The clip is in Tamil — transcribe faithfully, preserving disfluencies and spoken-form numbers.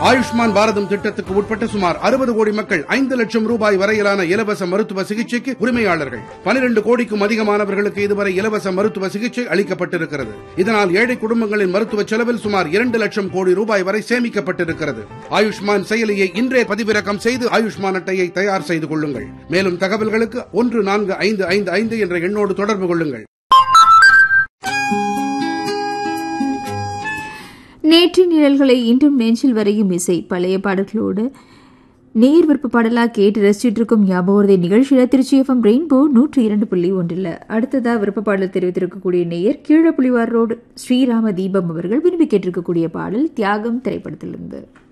ஆயுஷ்மான் பாரதம் திட்டத்துக்கு உட்பட்ட சுமார் அறுபது கோடி மக்கள் ஐந்து லட்சம் ரூபாய் வரையிலான இலவச மருத்துவ சிகிச்சைக்கு உரிமையாளர்கள். பனிரெண்டு கோடிக்கும் அதிகமானவர்களுக்கு இதுவரை இலவச மருத்துவ சிகிச்சை அளிக்கப்பட்டிருக்கிறது. இதனால் ஏழை குடும்பங்களின் மருத்துவ செலவில் சுமார் இரண்டு லட்சம் கோடி ரூபாய் வரை சேமிக்கப்பட்டிருக்கிறது. ஆயுஷ்மான் செயலியை இன்றே பதிவிறக்கம் செய்து ஆயுஷ்மான் அட்டையை தயார் செய்து கொள்ளுங்கள். மேலும் தகவல்களுக்கு ஒன்று நான்கு ஐந்து ஐந்து ஐந்து என்ற எண்ணோடு தொடர்பு கொள்ளுங்கள். நேற்று நிழல்களை இன்றும் நெஞ்சில் வரையும் இசை பழைய பாடல்களோடு நேர் விருப்ப பாடலா கேட்டு ரசிச்சுட்டு இருக்கும் ஞாபகத்தை நிகழ்ச்சியில திருச்சி எஃப்எம் ரெயின்போ நூற்றி இரண்டு புள்ளி ஒன்றில் அடுத்ததா விருப்ப பாடல் தெரிவித்திருக்கக்கூடிய நேயர் கீழப்புலிவார் ரோடு ஸ்ரீராம தீபம் அவர்கள் விரும்பி கேட்டிருக்கக்கூடிய பாடல் தியாகம் திரைப்படத்திலிருந்து.